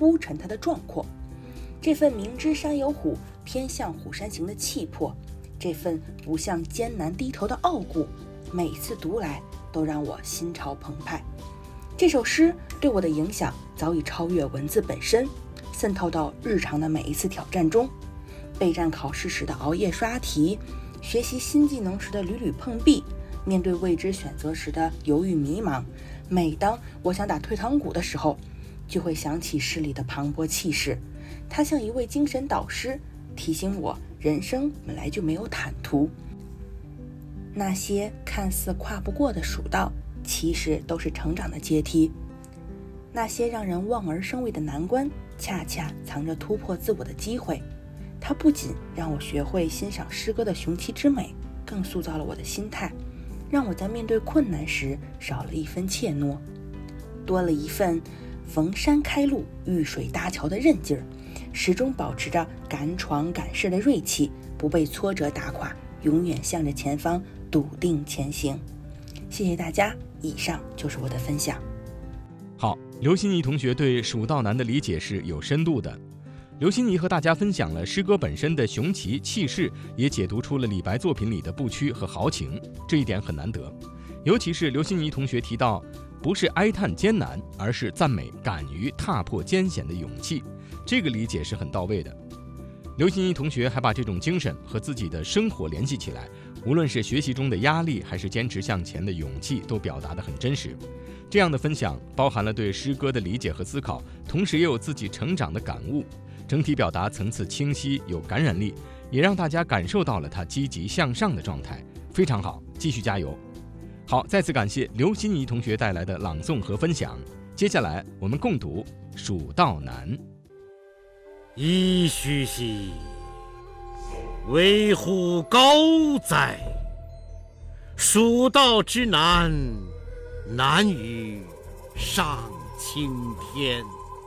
铺陈它的壮阔。这份明知山有虎，偏向虎山行的气魄，这份不向艰难低头的傲骨，每次读来都让我心潮澎湃。这首诗对我的影响早已超越文字本身，渗透到日常的每一次挑战中。备战考试时的熬夜刷题，学习新技能时的屡屡碰壁，面对未知选择时的犹豫迷茫。每当我想打退堂鼓的时候，就会想起诗里的磅礴气势，它像一位精神导师，提醒我人生本来就没有坦途。那些看似跨不过的蜀道，其实都是成长的阶梯。那些让人望而生畏的难关，恰恰藏着突破自我的机会。它不仅让我学会欣赏诗歌的雄奇之美，更塑造了我的心态，让我在面对困难时少了一分怯懦，多了一份逢山开路遇水搭桥的韧劲儿，始终保持着敢闯敢试的锐气，不被挫折打垮，永远向着前方笃定前行。谢谢大家，以上就是我的分享。 好，刘欣怡同学对蜀道难的理解是有深度的。刘欣怡和大家分享了诗歌本身的雄奇气势，也解读出了李白作品里的不屈和豪情，这一点很难得。尤其是刘欣怡同学提到，不是哀叹艰难，而是赞美敢于踏破艰险的勇气，这个理解是很到位的。刘欣怡同学还把这种精神和自己的生活联系起来，无论是学习中的压力，还是坚持向前的勇气，都表达得很真实。这样的分享包含了对诗歌的理解和思考，同时也有自己成长的感悟，整体表达层次清晰，有感染力，也让大家感受到了他积极向上的状态，非常好，继续加油。好，再次感谢刘欣怡同学带来的朗诵和分享。接下来我们共读《蜀道难》。 噫吁兮，危乎高哉！蜀道之难，难于上青天。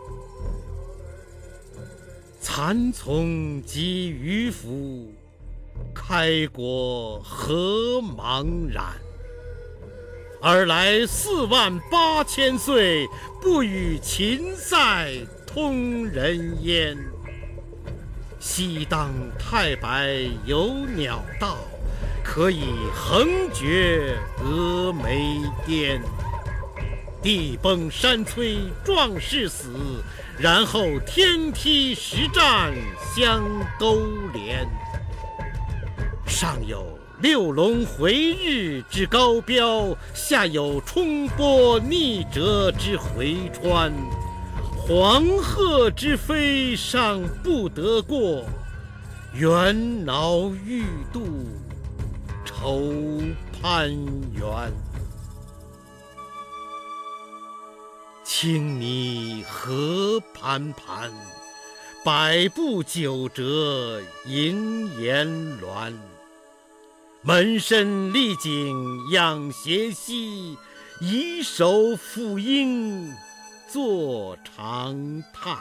蚕丛及鱼凫，开国何茫然！尔来48000岁，不与秦塞通人烟。西当太白有鸟道，可以横绝峨眉巅。地崩山摧壮士死，然后天梯石栈相勾连。上有六龙回日之高标，下有冲波逆折之回川。黄鹤之飞尚不得过，猿猱欲度愁攀援。青泥何盘盘，百步九折萦岩峦。门深丽景仰斜溪，以手抚膺坐长叹。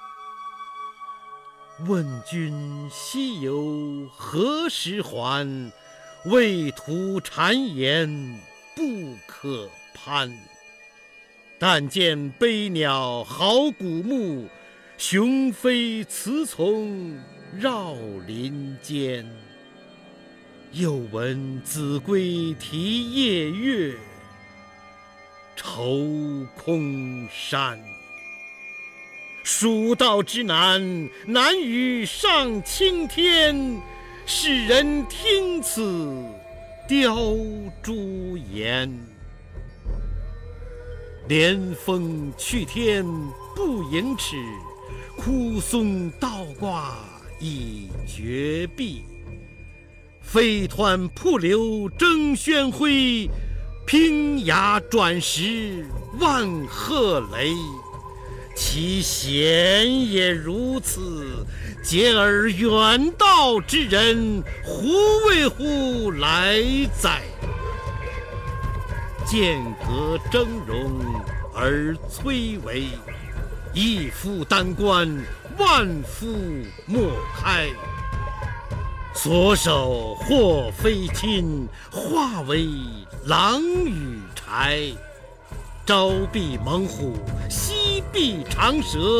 问君西游何时还？畏途谗言不可攀。但见悲鸟号古木，雄飞雌从绕林间。又闻子规啼夜月，愁空山。蜀道之难，难于上青天。世人听此凋朱颜。连峰去天不盈尺，枯松倒挂已绝壁。飞湍瀑流争喧哗，平崖转石万壑雷。其险也如此，嗟尔远道之人，胡为乎来哉？间隔峥嵘而崔嵬，一夫当关，万夫莫开。所守或非亲，化为狼与豺。朝避猛虎，夕避长蛇。